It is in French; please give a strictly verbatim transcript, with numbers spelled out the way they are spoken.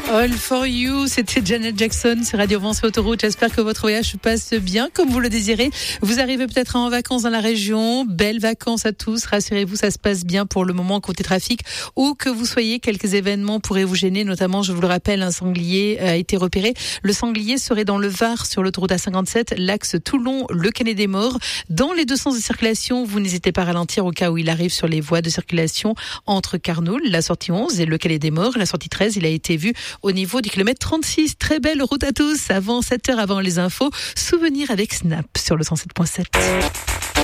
All for you, c'était Janet Jackson sur Radio France Autoroute. J'espère que votre voyage se passe bien comme vous le désirez. Vous arrivez peut-être en vacances dans la région. Belles vacances à tous. Rassurez-vous, ça se passe bien pour le moment côté trafic. Où que vous soyez, quelques événements pourraient vous gêner. Notamment, je vous le rappelle, un sanglier a été repéré. Le sanglier serait dans le Var sur l'autoroute A cinquante-sept, l'axe Toulon-Le Canet-des-Maures. Dans les deux sens de circulation, vous n'hésitez pas à ralentir au cas où il arrive sur les voies de circulation entre Carnoul, la sortie onze et Le Canet-des-Maures. La sortie treize, il a été vu au niveau du kilomètre trente-six. Très belle route à tous. Avant sept heures, avant les infos, souvenir avec Snap sur le cent sept point sept.